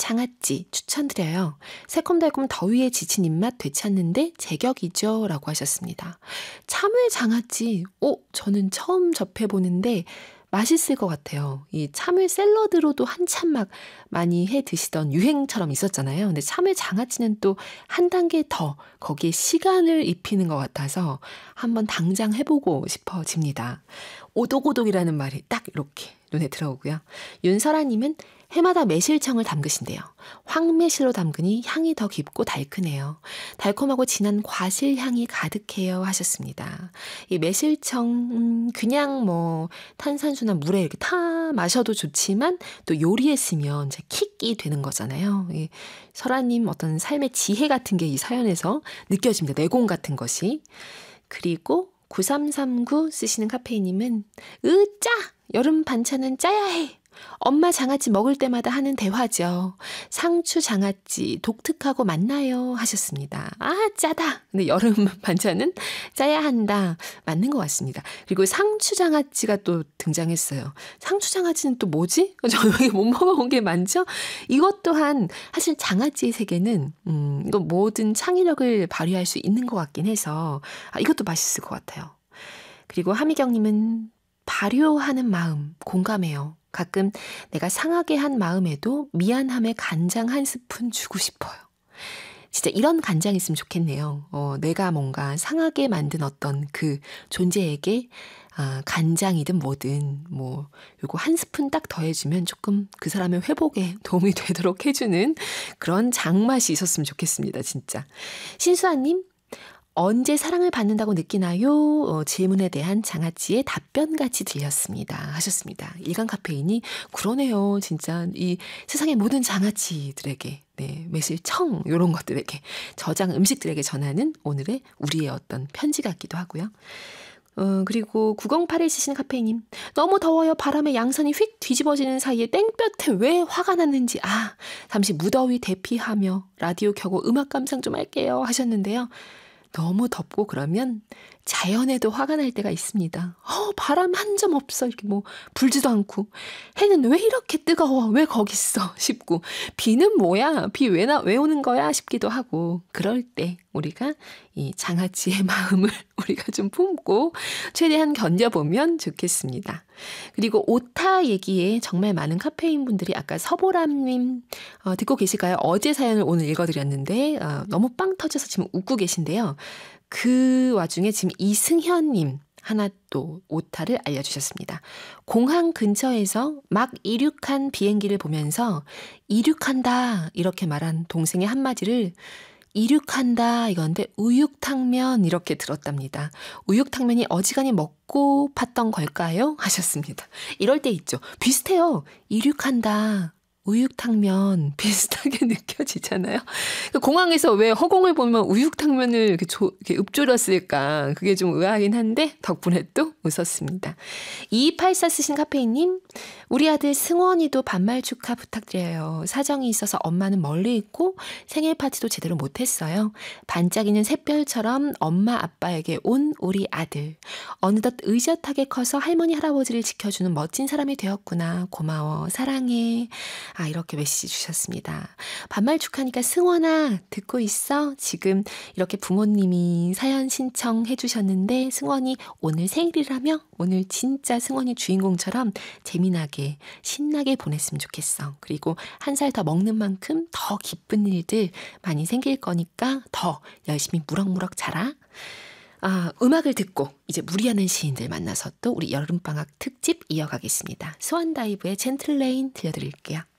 장아찌 추천드려요. 새콤달콤 더위에 지친 입맛 되찾는데 제격이죠. 라고 하셨습니다. 참외 장아찌, 저는 처음 접해보는데 맛있을 것 같아요. 이 참외 샐러드로도 한참 막 많이 해 드시던 유행처럼 있었잖아요. 근데 참외 장아찌는 또 한 단계 더 거기에 시간을 입히는 것 같아서 한번 당장 해보고 싶어집니다. 오독오독이라는 말이 딱 이렇게 눈에 들어오고요. 윤설아님은 해마다 매실청을 담그신대요. 황매실로 담그니 향이 더 깊고 달큰해요. 달콤하고 진한 과실 향이 가득해요 하셨습니다. 이 매실청 그냥 뭐 탄산수나 물에 이렇게 타 마셔도 좋지만 또 요리에 쓰면 이제 킥이 되는 거잖아요. 이 설아님 어떤 삶의 지혜 같은 게 이 사연에서 느껴집니다. 내공 같은 것이. 그리고 9339 쓰시는 카페이님은 으짜! 여름 반찬은 짜야 해. 엄마 장아찌 먹을 때마다 하는 대화죠. 상추 장아찌 독특하고 맞나요? 하셨습니다. 아, 짜다. 근데 여름 반찬은 짜야 한다. 맞는 것 같습니다. 그리고 상추 장아찌가 또 등장했어요. 상추 장아찌는 또 뭐지? 저녁에 못 먹어본 게 많죠? 이것 또한 사실 장아찌의 세계는 이거 모든 창의력을 발휘할 수 있는 것 같긴 해서 이것도 맛있을 것 같아요. 그리고 하미경님은 발효하는 마음 공감해요. 가끔 내가 상하게 한 마음에도 미안함에 간장 한 스푼 주고 싶어요. 진짜 이런 간장이 있으면 좋겠네요. 내가 뭔가 상하게 만든 어떤 그 존재에게 간장이든 뭐든 요거 한 스푼 딱 더해주면 조금 그 사람의 회복에 도움이 되도록 해주는 그런 장맛이 있었으면 좋겠습니다. 진짜. 신수아님. 언제 사랑을 받는다고 느끼나요? 질문에 대한 장아찌의 답변같이 들렸습니다. 하셨습니다. 일간 카페인이 그러네요. 진짜 이 세상의 모든 장아찌들에게 매실청 이런 것들에게 저장 음식들에게 전하는 오늘의 우리의 어떤 편지 같기도 하고요. 그리고 9081 쓰시는 카페이님. 너무 더워요. 바람에 양산이 휙 뒤집어지는 사이에 땡볕에 왜 화가 났는지 잠시 무더위 대피하며 라디오 켜고 음악 감상 좀 할게요 하셨는데요. 너무 덥고 그러면 자연에도 화가 날 때가 있습니다. 바람 한 점 없어. 이렇게 불지도 않고. 해는 왜 이렇게 뜨거워? 왜 거기 있어? 싶고. 비는 뭐야? 비 왜 오는 거야? 싶기도 하고. 그럴 때 우리가 이 장아찌의 마음을 우리가 좀 품고 최대한 견뎌보면 좋겠습니다. 그리고 오타 얘기에 정말 많은 카페인 분들이 아까 서보람님 듣고 계실까요? 어제 사연을 오늘 읽어드렸는데 너무 빵 터져서 지금 웃고 계신데요. 그 와중에 지금 이승현님 하나 또 오타를 알려주셨습니다. 공항 근처에서 막 이륙한 비행기를 보면서 이륙한다 이렇게 말한 동생의 한마디를 이륙한다 이건데 우육탕면 이렇게 들었답니다. 우육탕면이 어지간히 먹고 팠던 걸까요? 하셨습니다. 이럴 때 있죠. 비슷해요. 이륙한다. 우육탕면 비슷하게 느껴지잖아요. 공항에서 왜 허공을 보면 우육탕면을 이렇게 읊조렸을까. 그게 좀 의아하긴 한데 덕분에 또 웃었습니다. 2284 쓰신 카페이님. 우리 아들 승원이도 반말 축하 부탁드려요. 사정이 있어서 엄마는 멀리 있고 생일 파티도 제대로 못했어요. 반짝이는 샛별처럼 엄마 아빠에게 온 우리 아들. 어느덧 의젓하게 커서 할머니 할아버지를 지켜주는 멋진 사람이 되었구나. 고마워. 사랑해. 이렇게 메시지 주셨습니다. 반말 축하니까 승원아 듣고 있어? 지금 이렇게 부모님이 사연 신청해 주셨는데 승원이 오늘 생일이라며 오늘 진짜 승원이 주인공처럼 재미나게 신나게 보냈으면 좋겠어. 그리고 한 살 더 먹는 만큼 더 기쁜 일들 많이 생길 거니까 더 열심히 무럭무럭 자라. 음악을 듣고 이제 무리하는 시인들 만나서 또 우리 여름방학 특집 이어가겠습니다. 스완다이브의 젠틀레인 들려드릴게요.